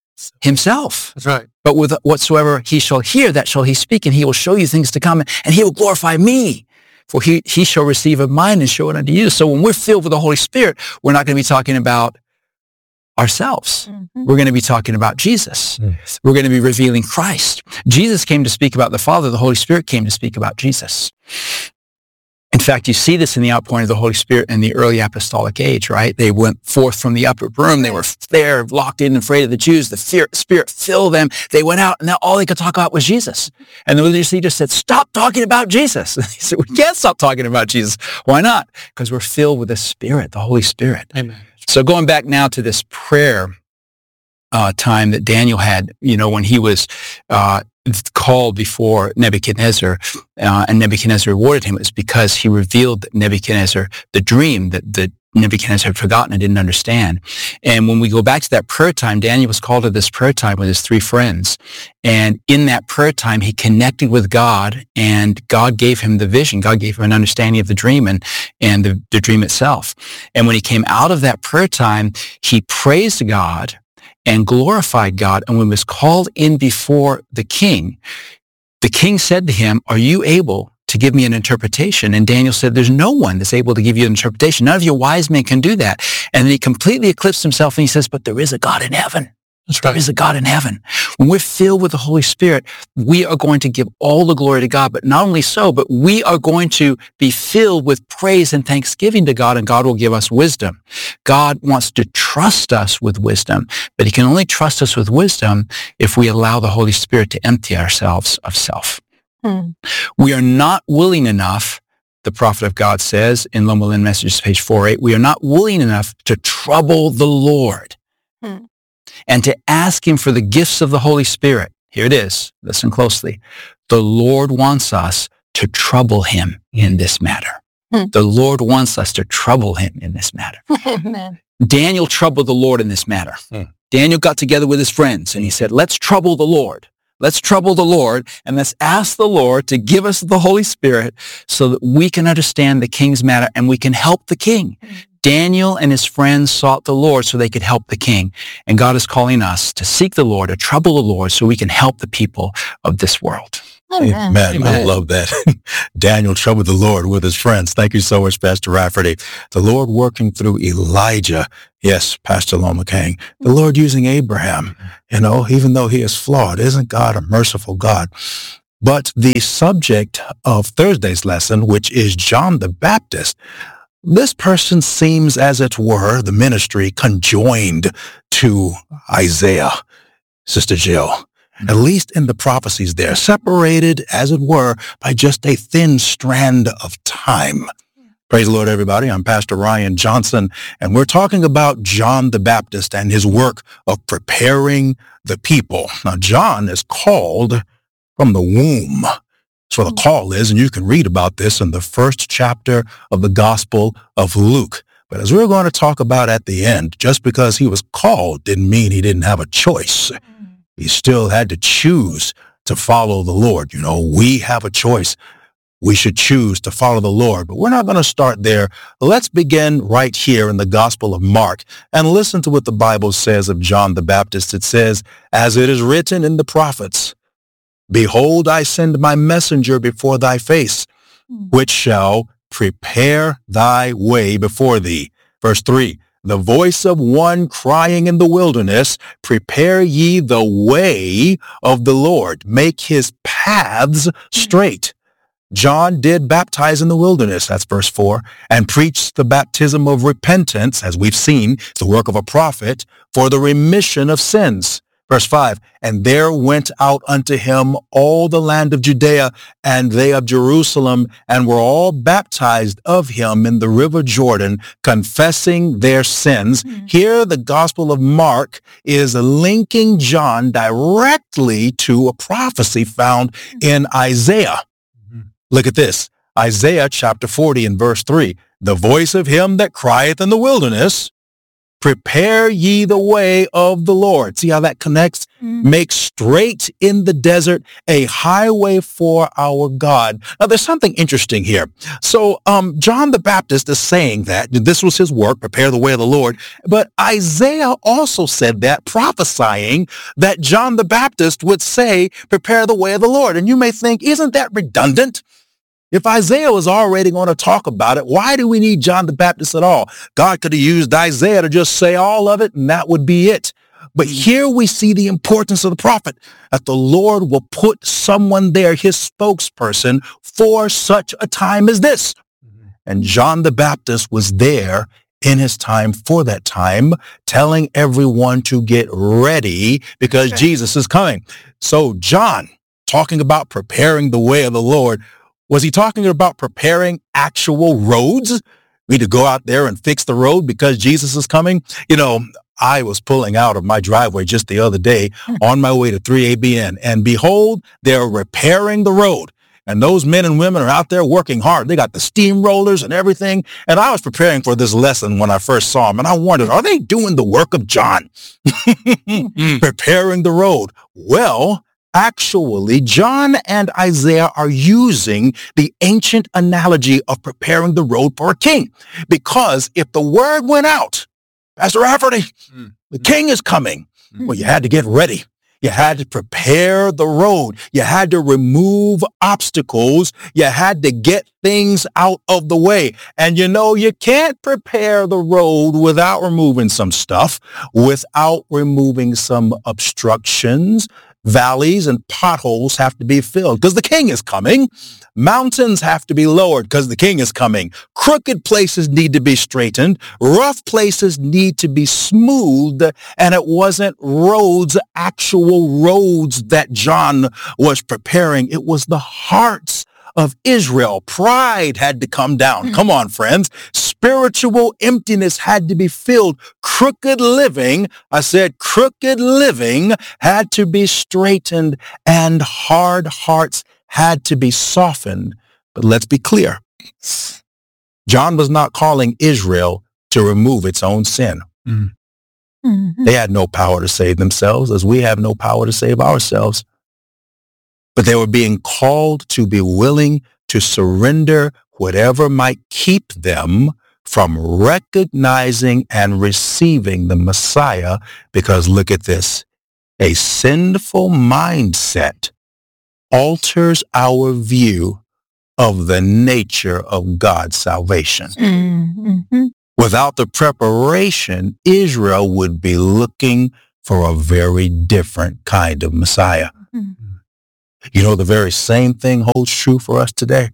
[SPEAKER 4] himself.
[SPEAKER 2] That's right.
[SPEAKER 4] But with whatsoever he shall hear, that shall he speak, and he will show you things to come, and he will glorify me. For he, he shall receive of mine and show it unto you. So when we're filled with the Holy Spirit, we're not going to be talking about ourselves. Mm-hmm. We're going to be talking about Jesus. Mm. We're going to be revealing Christ. Jesus came to speak about the Father. The Holy Spirit came to speak about Jesus. In fact, you see this in the outpouring of the Holy Spirit in the early apostolic age, right? They went forth from the upper room. They were there, locked in, afraid of the Jews. The fear, Spirit filled them. They went out, and now all they could talk about was Jesus. And the religious leaders said, stop talking about Jesus. And he said, we can't stop talking about Jesus. Why not? Because we're filled with the Spirit, the Holy Spirit.
[SPEAKER 2] Amen.
[SPEAKER 4] So going back now to this prayer uh, time that Daniel had, you know, when he was uh, called before Nebuchadnezzar, uh, and Nebuchadnezzar rewarded him, it was because he revealed Nebuchadnezzar the dream that the Nebuchadnezzar had forgotten and didn't understand. And when we go back to that prayer time, Daniel was called to this prayer time with his three friends. And in that prayer time, he connected with God, and God gave him the vision. God gave him an understanding of the dream and, and the, the dream itself. And when he came out of that prayer time, he praised God and glorified God. And when he was called in before the king, the king said to him, are you able to give me an interpretation? And Daniel said, there's no one that's able to give you an interpretation. None of your wise men can do that. And then he completely eclipsed himself, and he says, but there is a God in heaven.
[SPEAKER 2] That's right.
[SPEAKER 4] There is a God in heaven. When we're filled with the Holy Spirit, we are going to give all the glory to God. But not only so, but we are going to be filled with praise and thanksgiving to God, and God will give us wisdom. God wants to trust us with wisdom, but he can only trust us with wisdom if we allow the Holy Spirit to empty ourselves of self. Hmm. We are not willing enough, the prophet of God says in Loma Linda Messages, page four eight, we are not willing enough to trouble the Lord hmm. and to ask him for the gifts of the Holy Spirit. Here it is. Listen closely. The Lord wants us to trouble him in this matter. Hmm. The Lord wants us to trouble him in this matter. Amen. Daniel troubled the Lord in this matter. Hmm. Daniel got together with his friends, and he said, let's trouble the Lord. Let's trouble the Lord, and let's ask the Lord to give us the Holy Spirit so that we can understand the king's matter and we can help the king. Daniel and his friends sought the Lord so they could help the king. And God is calling us to seek the Lord, to trouble the Lord so we can help the people of this world.
[SPEAKER 3] Amen.
[SPEAKER 5] Amen.
[SPEAKER 2] Amen.
[SPEAKER 5] I love that. Daniel troubled the Lord with his friends. Thank you so much, Pastor Rafferty. The Lord working through Elijah. Yes, Pastor Loma King. The Lord using Abraham. You know, even though he is flawed, isn't God a merciful God? But the subject of Thursday's lesson, which is John the Baptist, this person seems, as it were, the ministry conjoined to Isaiah, Sister Jill. At least in the prophecies there, separated, as it were, by just a thin strand of time. Praise the Lord, everybody. I'm Pastor Ryan Johnson, and we're talking about John the Baptist and his work of preparing the people. Now, John is called from the womb. That's where the call is, and you can read about this in the first chapter of the Gospel of Luke. But as we're going to talk about at the end, just because he was called didn't mean he didn't have a choice. He still had to choose to follow the Lord. You know, we have a choice. We should choose to follow the Lord. But we're not going to start there. Let's begin right here in the Gospel of Mark and listen to what the Bible says of John the Baptist. It says, as it is written in the prophets, behold, I send my messenger before thy face, which shall prepare thy way before thee. Verse three. The voice of one crying in the wilderness, prepare ye the way of the Lord, make his paths straight. John did baptize in the wilderness, that's verse four, and preached the baptism of repentance, as we've seen, the work of a prophet, for the remission of sins. Verse five, and there went out unto him all the land of Judea and they of Jerusalem, and were all baptized of him in the river Jordan, confessing their sins. Mm-hmm. Here, the Gospel of Mark is linking John directly to a prophecy found mm-hmm. in Isaiah. Mm-hmm. Look at this. Isaiah chapter forty and verse three. The voice of him that crieth in the wilderness, prepare ye the way of the Lord. See how that connects? Mm. Make straight in the desert a highway for our God. Now, there's something interesting here. So um, John the Baptist is saying that this was his work, prepare the way of the Lord. But Isaiah also said that, prophesying that John the Baptist would say, prepare the way of the Lord. And you may think, isn't that redundant? If Isaiah was already going to talk about it, why do we need John the Baptist at all? God could have used Isaiah to just say all of it, and that would be it. But here we see the importance of the prophet, that the Lord will put someone there, his spokesperson, for such a time as this. And John the Baptist was there in his time for that time, telling everyone to get ready because okay. Jesus is coming. So John, talking about preparing the way of the Lord, was he talking about preparing actual roads? We need to go out there and fix the road because Jesus is coming? You know, I was pulling out of my driveway just the other day on my way to three A B N, and behold, they're repairing the road. And those men and women are out there working hard. They got the steamrollers and everything. And I was preparing for this lesson when I first saw them, and I wondered, are they doing the work of John? Preparing the road. Well, actually, John and Isaiah are using the ancient analogy of preparing the road for a king. Because if the word went out, Pastor Rafferty, mm. the king is coming. Mm. Well, you had to get ready. You had to prepare the road. You had to remove obstacles. You had to get things out of the way. And you know, you can't prepare the road without removing some stuff, without removing some obstructions. Valleys and potholes have to be filled because the king is coming. Mountains have to be lowered because the king is coming. Crooked places need to be straightened. Rough places need to be smoothed. And it wasn't roads, actual roads that John was preparing. It was the hearts of Israel. Pride had to come down. Come on, friends. Spiritual emptiness had to be filled. Crooked living, I said crooked living had to be straightened, and hard hearts had to be softened. But let's be clear. John was not calling Israel to remove its own sin. Mm. Mm-hmm. They had no power to save themselves, as we have no power to save ourselves. but they were being called to be willing to surrender whatever might keep them from recognizing and receiving the Messiah, because look at this, a sinful mindset alters our view of the nature of God's salvation.
[SPEAKER 3] Mm-hmm.
[SPEAKER 5] Without the preparation, Israel would be looking for a very different kind of Messiah.
[SPEAKER 3] Mm-hmm.
[SPEAKER 5] You know, the very same thing holds true for us today.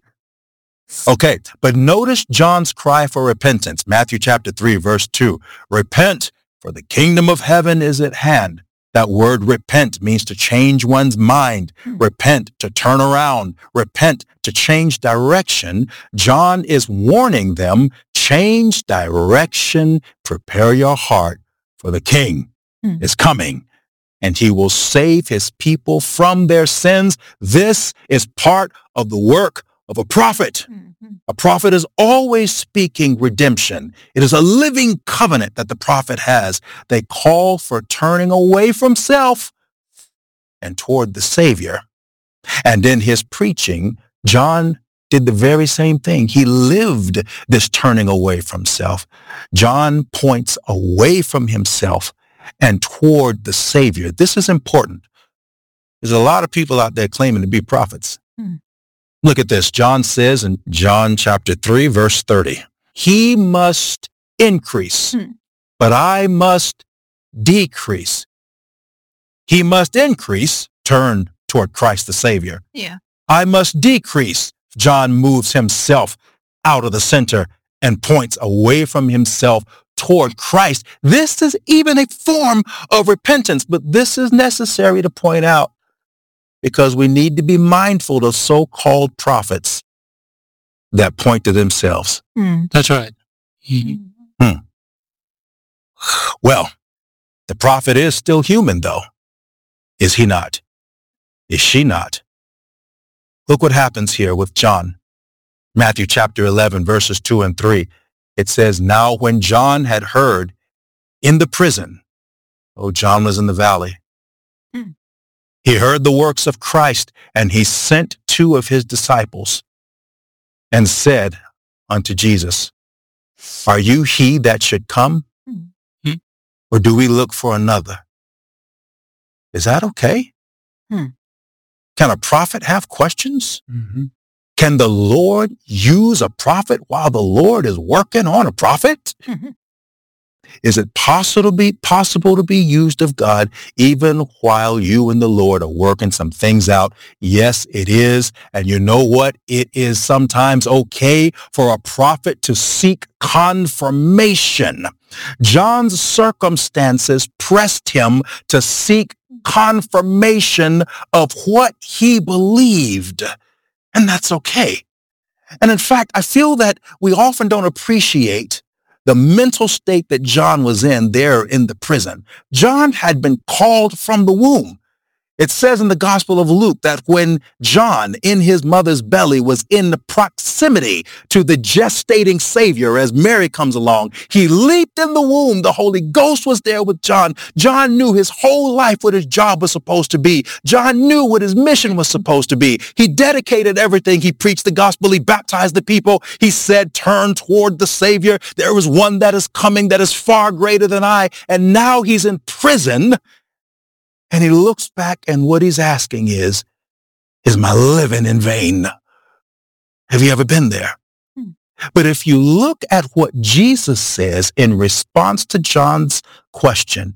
[SPEAKER 5] Okay, but notice John's cry for repentance. Matthew chapter three, verse two. Repent, for the kingdom of heaven is at hand. That word repent means to change one's mind. Mm. Repent, to turn around. Repent, to change direction. John is warning them, change direction, prepare your heart, for the king mm. is coming, and he will save his people from their sins. This is part of the work of a prophet. Mm-hmm. A prophet is always speaking redemption. It is a living covenant that the prophet has. They call for turning away from self and toward the Savior. And in his preaching, John did the very same thing. He lived this turning away from self. John points away from himself and toward the Savior. This is important. There's a lot of people out there claiming to be prophets. Hmm. Look at this. John says in John chapter three, verse thirty, he must increase, hmm. but I must decrease. He must increase, turn toward Christ the Savior.
[SPEAKER 3] Yeah.
[SPEAKER 5] I must decrease. John moves himself out of the center and points away from himself toward Christ. This is even a form of repentance, but this is necessary to point out, because we need to be mindful of so-called prophets that point to themselves.
[SPEAKER 3] Mm.
[SPEAKER 2] That's right.
[SPEAKER 5] Mm-hmm. Hmm. Well, the prophet is still human, though. Is he not? Is she not? Look what happens here with John. Matthew chapter eleven, verses two and three. It says, now when John had heard in the prison, oh, John was in the valley, mm. he heard the works of Christ, and he sent two of his disciples and said unto Jesus, are you he that should come? Mm-hmm. Or do we look for another? Is that okay? Hmm. Can a prophet have questions? Mm-hmm. Can the Lord use a prophet while the Lord is working on a prophet? Mm-hmm. Is it possible to be possible to be used of God even while you and the Lord are working some things out? Yes, it is. And you know what? It is sometimes okay for a prophet to seek confirmation. John's circumstances pressed him to seek confirmation of what he believed. And that's okay. And in fact, I feel that we often don't appreciate the mental state that John was in there in the prison. John had been called from the womb. It says in the Gospel of Luke that when John in his mother's belly was in the proximity to the gestating Savior as Mary comes along, he leaped in the womb. The Holy Ghost was there with John. John knew his whole life what his job was supposed to be. John knew what his mission was supposed to be. He dedicated everything. He preached the gospel. He baptized the people. He said, turn toward the Savior. There is one that is coming that is far greater than I. And now he's in prison. And he looks back, and what he's asking is, is my living in vain? Have you ever been there? Hmm. But if you look at what Jesus says in response to John's question,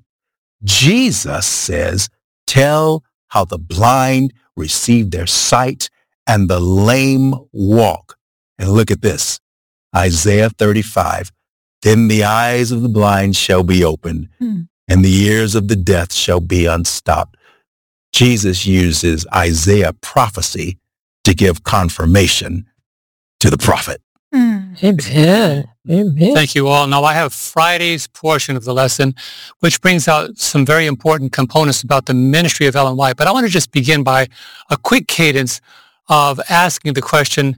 [SPEAKER 5] Jesus says, tell how the blind receive their sight and the lame walk. And look at this, Isaiah thirty-five, then the eyes of the blind shall be opened. Hmm. And the ears of the deaf shall be unstopped. Jesus uses Isaiah prophecy to give confirmation to the prophet.
[SPEAKER 1] Mm. Amen. Amen.
[SPEAKER 2] Thank you all. Now I have Friday's portion of the lesson, which brings out some very important components about the ministry of Ellen White. But I want to just begin by a quick cadence of asking the question,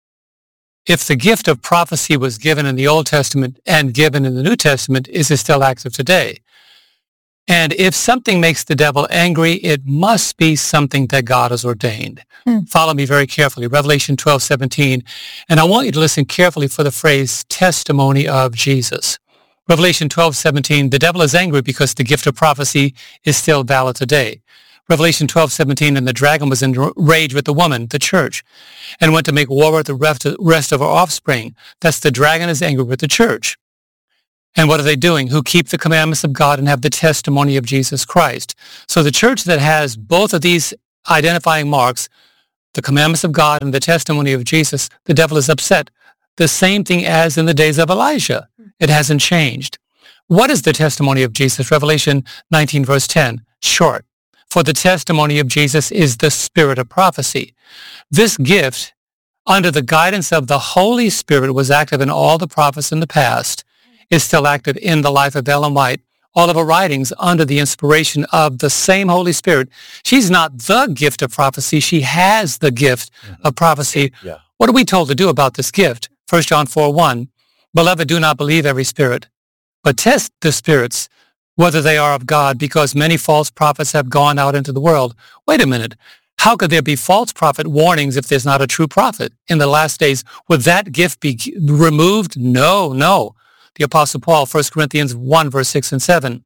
[SPEAKER 2] if the gift of prophecy was given in the Old Testament and given in the New Testament, is it still active today? And if something makes the devil angry, it must be something that God has ordained. Hmm. Follow me very carefully. Revelation twelve seventeen. And I want you to listen carefully for the phrase testimony of Jesus. Revelation twelve seventeen, the devil is angry because the gift of prophecy is still valid today. Revelation twelve seventeen, and the dragon was in rage with the woman, the church, and went to make war with the rest of her offspring. That's the dragon is angry with the church. And what are they doing? Who keep the commandments of God and have the testimony of Jesus Christ. So the church that has both of these identifying marks, the commandments of God and the testimony of Jesus, the devil is upset. The same thing as in the days of Elijah. It hasn't changed. What is the testimony of Jesus? Revelation nineteen, verse ten, short. For the testimony of Jesus is the spirit of prophecy. This gift, under the guidance of the Holy Spirit, was active in all the prophets in the past, is still active in the life of Ellen White. All of her writings under the inspiration of the same Holy Spirit. She's not the gift of prophecy. She has the gift mm-hmm. of prophecy. Yeah. What are we told to do about this gift? First John four one, Beloved, do not believe every spirit, but test the spirits, whether they are of God, because many false prophets have gone out into the world. Wait a minute. How could there be false prophet warnings if there's not a true prophet? In the last days, would that gift be removed? No, no. The Apostle Paul, First Corinthians one, verse six and seven.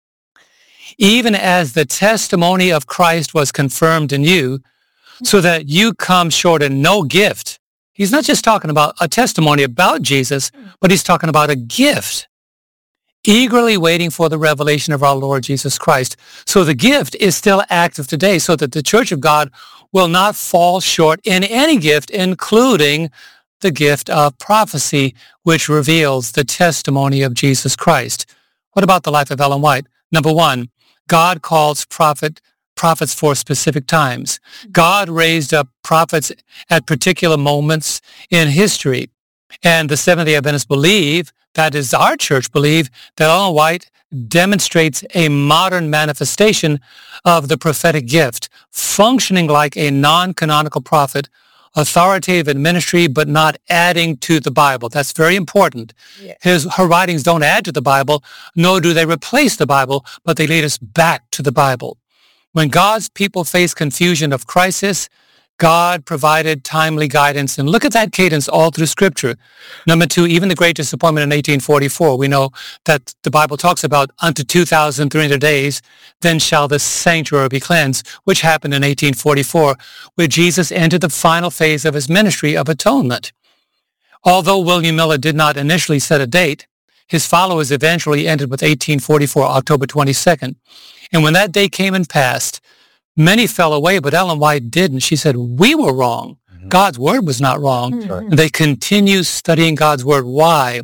[SPEAKER 2] Even as the testimony of Christ was confirmed in you, so that you come short in no gift. He's not just talking about a testimony about Jesus, but he's talking about a gift. Eagerly waiting for the revelation of our Lord Jesus Christ. So the gift is still active today, so that the Church of God will not fall short in any gift, including the gift of prophecy, which reveals the testimony of Jesus Christ. What about the life of Ellen White? Number one, God calls prophet, prophets for specific times. God raised up prophets at particular moments in history. And the Seventh-day Adventists believe, that is our church believe, that Ellen White demonstrates a modern manifestation of the prophetic gift, functioning like a non-canonical prophet, authoritative in ministry, but not adding to the Bible. That's very important. Yes. His, her writings don't add to the Bible, nor do they replace the Bible, but they lead us back to the Bible. When God's people face confusion of crisis, God provided timely guidance. And look at that cadence all through Scripture. Number two, even the great disappointment in eighteen forty-four. We know that the Bible talks about unto two thousand three hundred days, then shall the sanctuary be cleansed, which happened in eighteen forty-four, where Jesus entered the final phase of his ministry of atonement. Although William Miller did not initially set a date, his followers eventually ended with eighteen forty-four, October twenty-second. And when that day came and passed, many fell away, but Ellen White didn't. She said, we were wrong. Mm-hmm. God's word was not wrong. Mm-hmm. And they continue studying God's word. Why?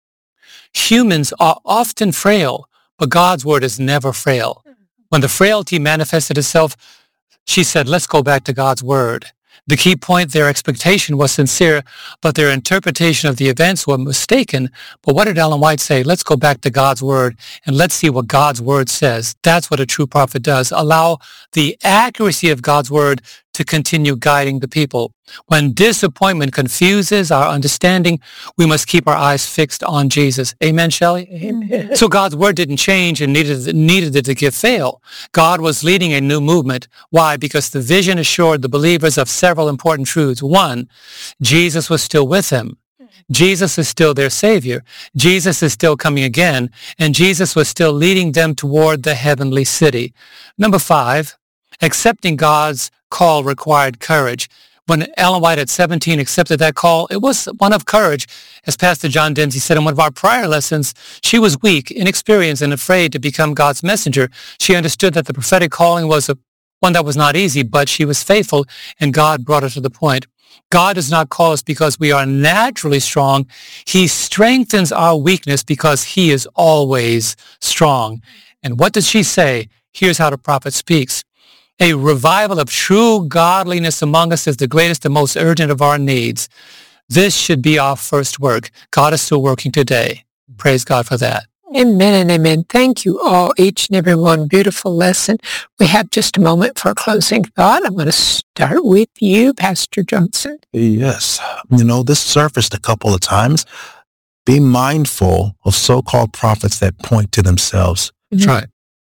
[SPEAKER 2] Humans are often frail, but God's word is never frail. When the frailty manifested itself, she said, let's go back to God's word. The key point, their expectation was sincere, but their interpretation of the events were mistaken. But what did Ellen White say? Let's go back to God's word and let's see what God's word says. That's what a true prophet does. Allow the accuracy of God's word to continue guiding the people. When disappointment confuses our understanding, we must keep our eyes fixed on Jesus. Amen, Shelley? Amen. So God's word didn't change and needed, needed it to give fail. God was leading a new movement. Why? Because the vision assured the believers of several important truths. One, Jesus was still with them. Jesus is still their Savior. Jesus is still coming again. And Jesus was still leading them toward the heavenly city. Number five, accepting God's call required courage. When Ellen White at seventeen accepted that call, it was one of courage. As Pastor John Dempsey said in one of our prior lessons, she was weak, inexperienced, and afraid to become God's messenger. She understood that the prophetic calling was a, one that was not easy, but she was faithful, and God brought her to the point. God does not call us because we are naturally strong. He strengthens our weakness because he is always strong. And what does she say? Here's how the prophet speaks. A revival of true godliness among us is the greatest and most urgent of our needs. This should be our first work. God is still working today. Praise God for that.
[SPEAKER 1] Amen and amen. Thank you all, each and every one. Beautiful lesson. We have just a moment for a closing thought. I'm going to start with you, Pastor Johnson.
[SPEAKER 5] Yes. You know, this surfaced a couple of times. Be mindful of so-called prophets that point to themselves.
[SPEAKER 2] That's right.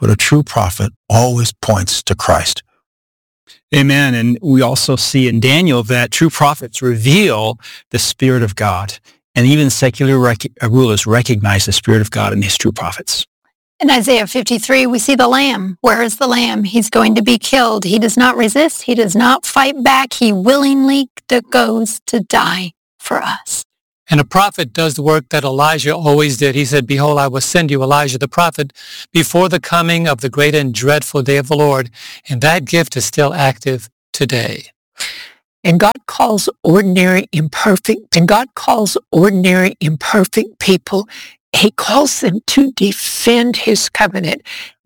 [SPEAKER 5] but a true prophet always points to Christ.
[SPEAKER 4] Amen. And we also see in Daniel that true prophets reveal the Spirit of God. And even secular rec- rulers recognize the Spirit of God in these true prophets.
[SPEAKER 3] In Isaiah fifty-three, we see the Lamb. Where is the Lamb? He's going to be killed. He does not resist. He does not fight back. He willingly goes to die for us.
[SPEAKER 2] And a prophet does the work that Elijah always did. He said, behold, I will send you Elijah the prophet before the coming of the great and dreadful day of the Lord. And that gift is still active today.
[SPEAKER 1] And God calls ordinary, imperfect, and God calls ordinary, imperfect people, he calls them to defend his covenant.